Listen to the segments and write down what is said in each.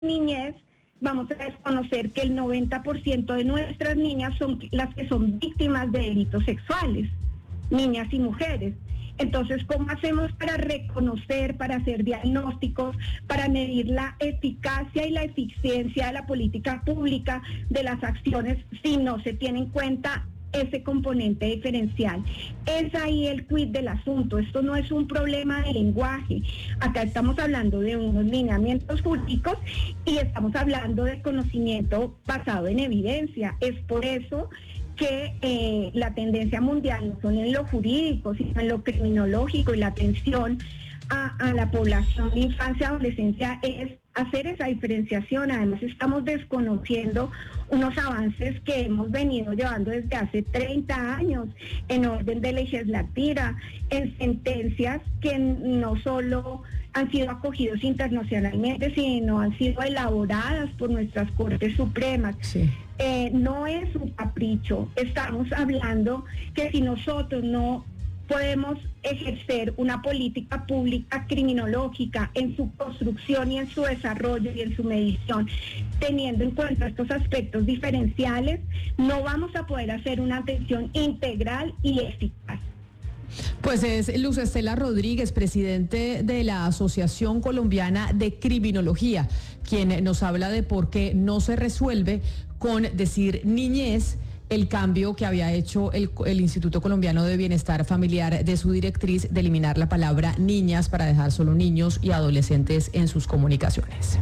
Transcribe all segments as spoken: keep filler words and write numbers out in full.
niñez, vamos a desconocer que el noventa por ciento de nuestras niñas son las que son víctimas de delitos sexuales, niñas y mujeres. Entonces, ¿cómo hacemos para reconocer, para hacer diagnósticos, para medir la eficacia y la eficiencia de la política pública, de las acciones, si no se tiene en cuenta ese componente diferencial? Es ahí el quid del asunto. Esto no es un problema de lenguaje. Acá estamos hablando de unos lineamientos jurídicos y estamos hablando de conocimiento basado en evidencia. Es por eso que eh, la tendencia mundial no solo en lo jurídico, sino en lo criminológico, y la atención a, a la población de infancia y adolescencia es hacer esa diferenciación. Además, estamos desconociendo unos avances que hemos venido llevando desde hace treinta años en orden de legislativa, en sentencias que no solo han sido acogidos internacionalmente, sino han sido elaboradas por nuestras Cortes Supremas. Sí. Eh, no es un capricho. Estamos hablando que si nosotros no podemos ejercer una política pública criminológica en su construcción y en su desarrollo y en su medición, teniendo en cuenta estos aspectos diferenciales, no vamos a poder hacer una atención integral y eficaz. Pues es Luz Estela Rodríguez, presidente de la Asociación Colombiana de Criminología, quien nos habla de por qué no se resuelve con decir niñez el cambio que había hecho el, el Instituto Colombiano de Bienestar Familiar de su directriz de eliminar la palabra niñas para dejar solo niños y adolescentes en sus comunicaciones.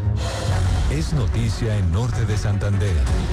Es noticia en Norte de Santander.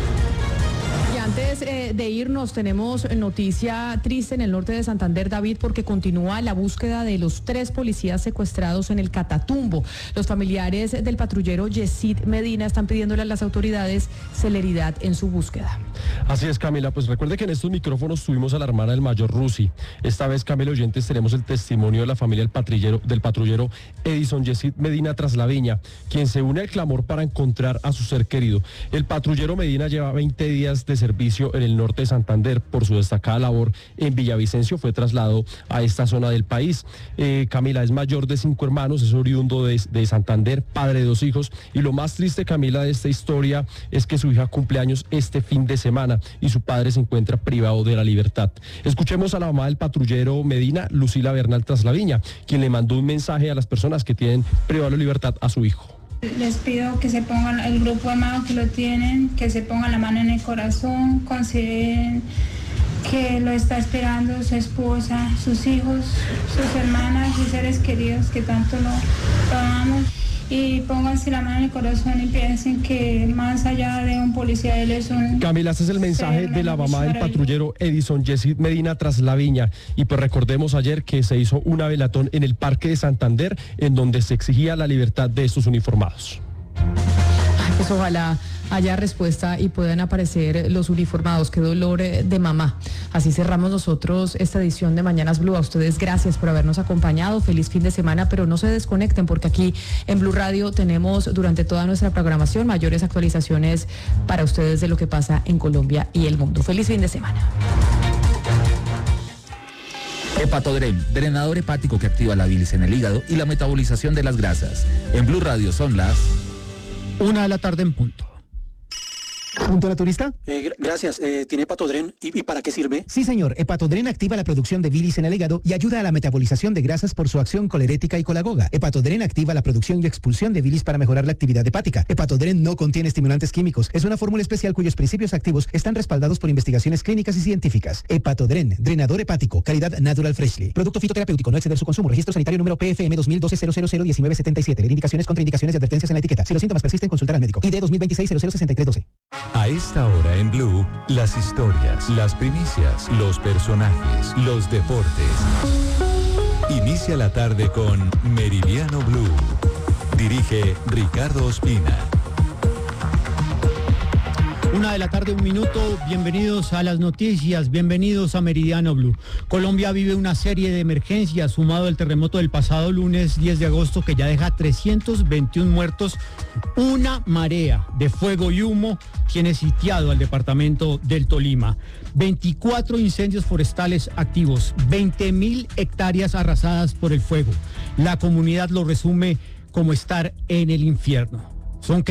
Y antes eh, de irnos, tenemos noticia triste en el norte de Santander, David, porque continúa la búsqueda de los tres policías secuestrados en el Catatumbo. Los familiares del patrullero Yesid Medina están pidiéndole a las autoridades celeridad en su búsqueda. Así es, Camila, pues recuerde que en estos micrófonos subimos a la hermana del mayor Rusi. Esta vez, Camila, oyentes, tenemos el testimonio de la familia del patrullero, del patrullero Edison Yesid Medina Traslaviña, quien se une al clamor para encontrar a su ser querido. El patrullero Medina lleva veinte días de servicio en el norte de Santander. Por su destacada labor en Villavicencio fue trasladado a esta zona del país. Eh, Camila es mayor de cinco hermanos, es oriundo de, de Santander, padre de dos hijos, y lo más triste, Camila, de esta historia es que su hija cumple años este fin de semana y su padre se encuentra privado de la libertad. Escuchemos a la mamá del patrullero Medina, Lucila Bernal Traslaviña, quien le mandó un mensaje a las personas que tienen privado de libertad a su hijo. Les pido que se pongan, el grupo armado que lo tienen, que se pongan la mano en el corazón, consideren que lo está esperando su esposa, sus hijos, sus hermanas y seres queridos que tanto lo, lo amamos. Y pónganse la mano en el corazón y piensen que más allá de un policía, él es un... Camila, este es el mensaje de la mamá del patrullero Edison Yesid Medina Traslaviña. Y pues recordemos ayer que se hizo una velatón en el Parque de Santander, en donde se exigía la libertad de estos uniformados. Ay, pues ojalá haya respuesta y puedan aparecer los uniformados. Qué dolor de mamá. Así cerramos nosotros esta edición de Mañanas Blue. A ustedes gracias por habernos acompañado. Feliz fin de semana, pero no se desconecten porque aquí en Blue Radio tenemos durante toda nuestra programación mayores actualizaciones para ustedes de lo que pasa en Colombia y el mundo. Feliz fin de semana. Hepatodren, drenador hepático que activa la bilis en el hígado y la metabolización de las grasas. En Blue Radio son las una de la tarde en punto. ¿Punto naturista? Eh, gracias. Eh, ¿Tiene Hepatodren? ¿Y, ¿Y para qué sirve? Sí, señor. Hepatodren activa la producción de bilis en el hígado y ayuda a la metabolización de grasas por su acción colerética y colagoga. Hepatodren activa la producción y expulsión de bilis para mejorar la actividad hepática. Hepatodren no contiene estimulantes químicos. Es una fórmula especial cuyos principios activos están respaldados por investigaciones clínicas y científicas. Hepatodren, drenador hepático, calidad Natural Freshly. Producto fitoterapéutico, no exceder su consumo. Registro sanitario número P F M dos mil doce cero cero cero diecinueve setenta y siete. Leer indicaciones, contraindicaciones y advertencias en la etiqueta. Si los síntomas persisten, consultar al médico. I D dos mil veintiséis cero cero sesenta y tres doce. A esta hora en Blue, las historias, las primicias, los personajes, los deportes. Inicia la tarde con Meridiano Blue. Dirige Ricardo Ospina. Una de la tarde, un minuto. Bienvenidos a las noticias, bienvenidos a Meridiano Blue. Colombia vive una serie de emergencias sumado al terremoto del pasado lunes diez de agosto que ya deja trescientos veintiún muertos, una marea de fuego y humo tiene sitiado al departamento del Tolima. veinticuatro incendios forestales activos, veinte mil hectáreas arrasadas por el fuego. La comunidad lo resume como estar en el infierno. Son